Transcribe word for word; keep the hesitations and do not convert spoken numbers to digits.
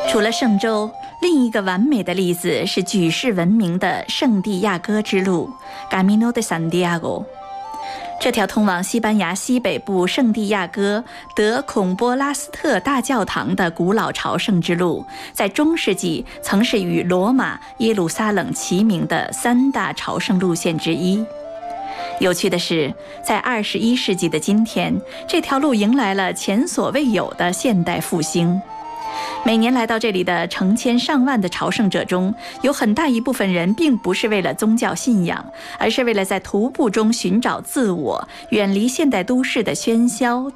除了圣州，另一个完美的例子是举世闻名的圣地亚哥之路 （Camino de Santiago）。这条通往西班牙西北部圣地亚哥德孔波拉斯特大教堂的古老朝圣之路，在中世纪曾是与罗马、耶路撒冷齐名的三大朝圣路线之一。有趣的是，在二十一世纪的今天，这条路迎来了前所未有的现代复兴。每年来到这里的成千上万的朝圣者中，有很大一部分人并不是为了宗教信仰，而是为了在徒步中寻找自我，远离现代都市的喧嚣、